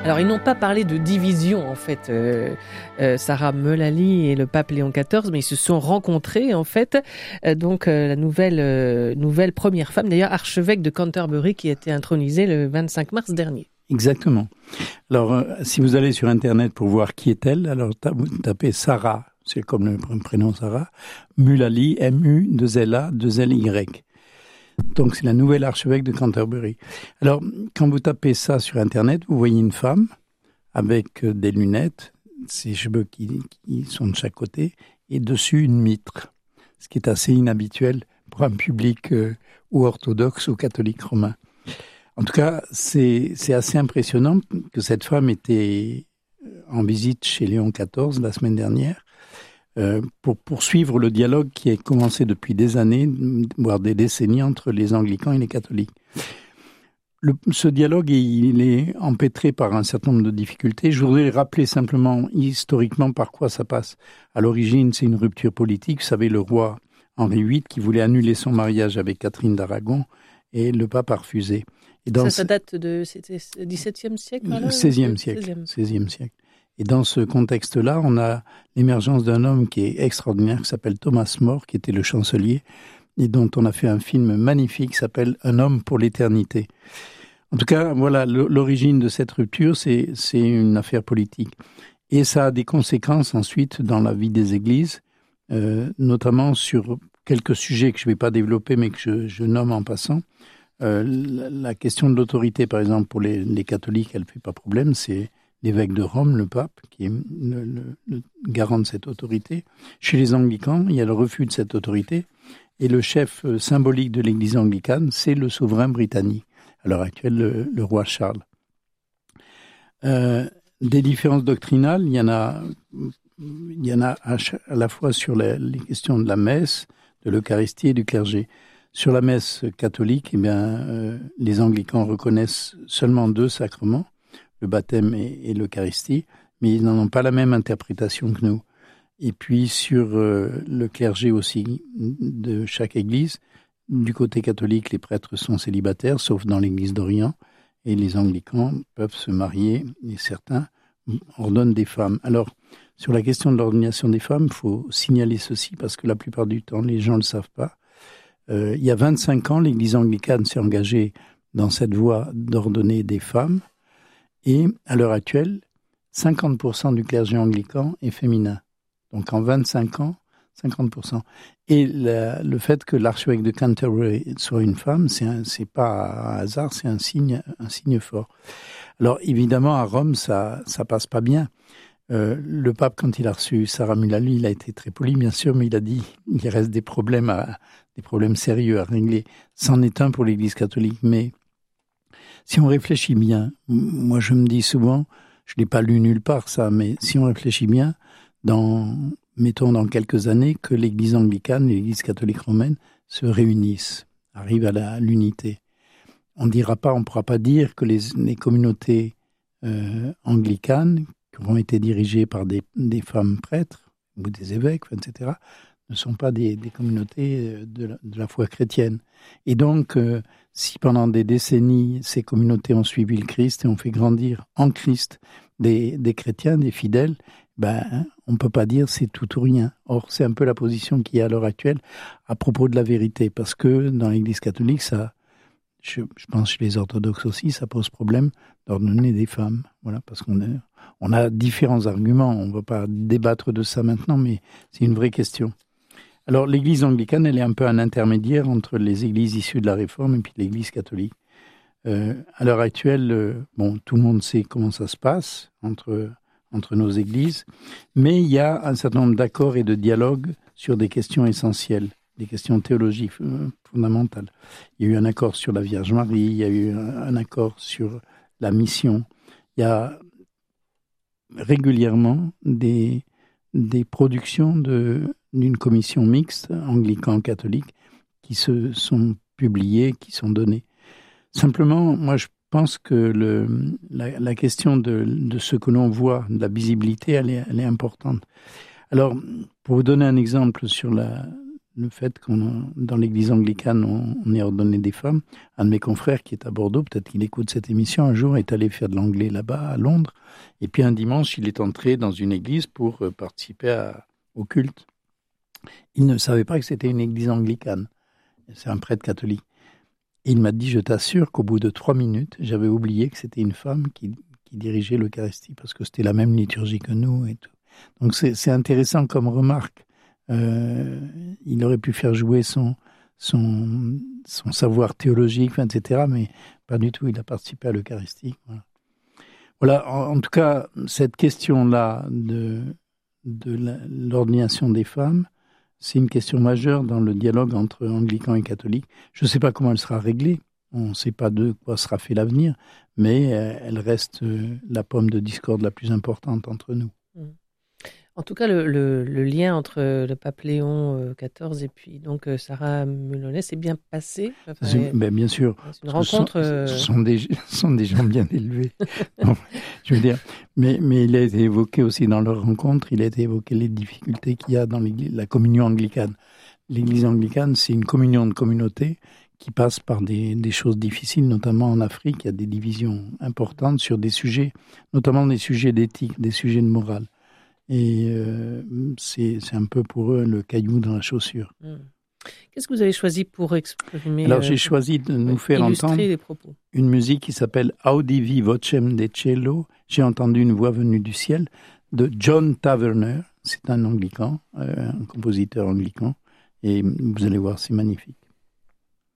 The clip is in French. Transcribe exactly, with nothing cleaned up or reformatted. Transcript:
Alors, ils n'ont pas parlé de division, en fait, euh, euh, Sarah Mullally et le pape Léon quatorze, mais ils se sont rencontrés, en fait. Euh, donc, euh, la nouvelle, euh, nouvelle première femme, d'ailleurs, archevêque de Canterbury, qui a été intronisée le vingt-cinq mars dernier. Exactement. Alors, euh, si vous allez sur Internet pour voir qui est-elle, alors vous tapez Sarah, c'est comme le prénom Sarah, Mullally, M U deux L A deux L Y. Donc, c'est la nouvelle archevêque de Canterbury. Alors, quand vous tapez ça sur Internet, vous voyez une femme avec des lunettes, ses cheveux qui, qui sont de chaque côté, et dessus une mitre, ce qui est assez inhabituel pour un public euh, ou orthodoxe ou catholique romain. En tout cas, c'est, c'est assez impressionnant que cette femme était en visite chez Léon quatorze la semaine dernière, Euh, pour poursuivre le dialogue qui a commencé depuis des années, voire des décennies, entre les anglicans et les catholiques. Le, ce dialogue, il est empêtré par un certain nombre de difficultés. Je voudrais rappeler simplement, historiquement, par quoi ça passe. À l'origine, c'est une rupture politique. Vous savez, le roi Henri huit qui voulait annuler son mariage avec Catherine d'Aragon, et le pape a refusé. Et dans ça, ça date de c'était dix-septième siècle alors, seizième siècle. seizième siècle. Et dans ce contexte-là, on a l'émergence d'un homme qui est extraordinaire, qui s'appelle Thomas More, qui était le chancelier, et dont on a fait un film magnifique qui s'appelle « Un homme pour l'éternité ». En tout cas, voilà, l'origine de cette rupture, c'est, c'est une affaire politique. Et ça a des conséquences ensuite dans la vie des églises, euh, notamment sur quelques sujets que je ne vais pas développer, mais que je, je nomme en passant. Euh, la, la question de l'autorité, par exemple, pour les, les catholiques, elle ne fait pas problème, c'est l'évêque de Rome, le pape, qui est le, le, le garant de cette autorité. Chez les anglicans, il y a le refus de cette autorité. Et le chef symbolique de l'église anglicane, c'est le souverain britannique. À l'heure actuelle, le, le roi Charles. Euh, des différences doctrinales, il y en a, il y en a à, à la fois sur les, les questions de la messe, de l'Eucharistie et du clergé. Sur la messe catholique, eh bien, euh, les anglicans reconnaissent seulement deux sacrements, le baptême et, et l'Eucharistie, mais ils n'en ont pas la même interprétation que nous. Et puis sur euh, le clergé aussi de chaque église, du côté catholique, les prêtres sont célibataires, sauf dans l'église d'Orient, et les anglicans peuvent se marier, et certains ordonnent des femmes. Alors, sur la question de l'ordination des femmes, il faut signaler ceci, parce que la plupart du temps, les gens ne le savent pas. Euh, il y a vingt-cinq ans, l'église anglicane s'est engagée dans cette voie d'ordonner des femmes, et à l'heure actuelle, cinquante pour cent du clergé anglican est féminin. Donc en vingt-cinq ans, cinquante pour cent. Et la, le fait que l'archevêque de Canterbury soit une femme, c'est, un, c'est pas un hasard, c'est un signe, un signe fort. Alors évidemment, à Rome, ça ça passe pas bien. Euh, le pape, quand il a reçu Sarah Mullally, il a été très poli, bien sûr, mais il a dit il reste des problèmes, à, des problèmes sérieux à régler. C'en est un pour l'Église catholique, mais si on réfléchit bien, moi je me dis souvent, je l'ai pas lu nulle part ça, mais si on réfléchit bien, dans, mettons dans quelques années, que l'Église anglicane et l'Église catholique romaine se réunissent, arrivent à, la, à l'unité. On dira pas, on pourra pas dire que les, les communautés euh, anglicanes, qui auront été dirigées par des, des femmes prêtres ou des évêques, et cetera, ne sont pas des, des communautés de la, de la foi chrétienne. Et donc, euh, si pendant des décennies, ces communautés ont suivi le Christ et ont fait grandir en Christ des, des chrétiens, des fidèles, ben, hein, on ne peut pas dire c'est tout ou rien. Or, c'est un peu la position qu'il y a à l'heure actuelle à propos de la vérité, parce que dans l'Église catholique, ça, je, je pense chez les orthodoxes aussi, ça pose problème d'ordonner des femmes. Voilà, parce qu'on a, on a différents arguments. On ne va pas débattre de ça maintenant, mais c'est une vraie question. Alors, l'Église anglicane, elle est un peu un intermédiaire entre les églises issues de la Réforme et puis l'Église catholique. Euh, à l'heure actuelle, euh, bon, tout le monde sait comment ça se passe entre entre nos églises, mais il y a un certain nombre d'accords et de dialogues sur des questions essentielles, des questions théologiques euh, fondamentales. Il y a eu un accord sur la Vierge Marie, il y a eu un, un accord sur la mission. Il y a régulièrement des, des productions de, d'une commission mixte anglican-catholique qui se sont publiées, qui sont données. Simplement, moi je Je pense que le, la, la question de, de ce que l'on voit, de la visibilité, elle est, elle est importante. Alors, pour vous donner un exemple sur la, le fait qu'on, dans l'église anglicane, on, on ait ordonné des femmes. Un de mes confrères qui est à Bordeaux, peut-être qu'il écoute cette émission, un jour est allé faire de l'anglais là-bas, à Londres. Et puis un dimanche, il est entré dans une église pour euh, participer à, au culte. Il ne savait pas que c'était une église anglicane. C'est un prêtre catholique. Et il m'a dit, je t'assure qu'au bout de trois minutes, j'avais oublié que c'était une femme qui, qui dirigeait l'Eucharistie, parce que c'était la même liturgie que nous et tout. Donc c'est, c'est intéressant comme remarque. Euh, il aurait pu faire jouer son, son, son savoir théologique, et cetera, mais pas du tout, il a participé à l'Eucharistie. Voilà, voilà en, en tout cas, cette question-là de, de la, l'ordination des femmes, c'est une question majeure dans le dialogue entre anglicans et catholiques. Je ne sais pas comment elle sera réglée, on ne sait pas de quoi sera fait l'avenir, mais euh, elle reste euh, la pomme de discorde la plus importante entre nous. Mmh. En tout cas, le, le, le lien entre le pape Léon quatorze et puis donc Sarah Mulholland s'est bien passé. Enfin, c'est, ben, bien sûr. C'est une rencontre. Ce sont, ce sont, des, ce sont des gens bien élevés. Non, je veux dire, mais, mais il a été évoqué aussi dans leur rencontre, il a été évoqué les difficultés qu'il y a dans la communion anglicane. L'église anglicane, c'est une communion de communautés qui passe par des, des choses difficiles, notamment en Afrique. Il y a des divisions importantes sur des sujets, notamment des sujets d'éthique, des sujets de morale. Et euh, c'est, c'est un peu pour eux le caillou dans la chaussure. Mmh. Qu'est-ce que vous avez choisi pour exprimer Alors, j'ai euh, choisi de nous faire entendre les propos. Une musique qui s'appelle Audivi vocem de cielo. J'ai entendu une voix venue du ciel de John Taverner. C'est un anglican, euh, un compositeur anglican. Et vous allez voir, c'est magnifique.